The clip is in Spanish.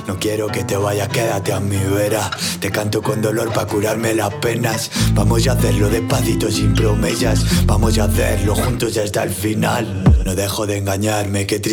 No quiero que te vayas, quédate a mi vera. Te canto con dolor pa' curarme las penas. Vamos a hacerlo despacito sin promesas. Vamos a hacerlo juntos hasta el final. No dejo de engañarme, qué triste.